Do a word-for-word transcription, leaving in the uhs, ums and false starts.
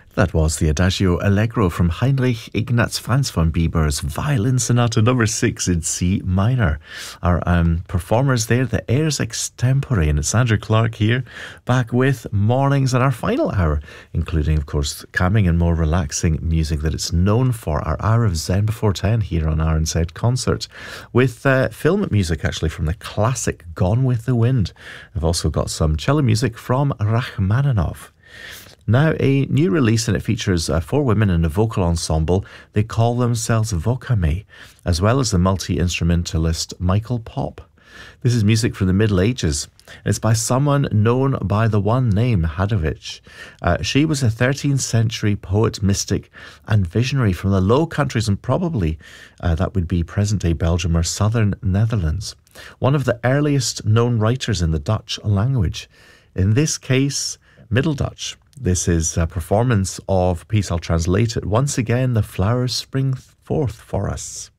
That was the Adagio Allegro from Heinrich Ignaz Franz von Bieber's Violin Sonata number six in C minor. Our um, performers there, the Airs Extempore, and it's Andrew Clark here, back with Mornings in our final hour, including, of course, calming and more relaxing music that it's known for. Our hour of Zen Before ten here on R N Z Concert, with uh, film music actually from the classic Gone with the Wind. I've also got some cello music from Rachmaninoff. Now, a new release, and it features uh, four women in a vocal ensemble. They call themselves Vocame, as well as the multi-instrumentalist Michael Pop. This is music from the Middle Ages. It's by someone known by the one name, Hadovich. Uh, she was a thirteenth century poet, mystic, and visionary from the Low Countries, and probably uh, that would be present-day Belgium or southern Netherlands. One of the earliest known writers in the Dutch language. In this case, Middle Dutch. This is a performance of a piece. I'll translate it. Once again, the flowers spring forth for us.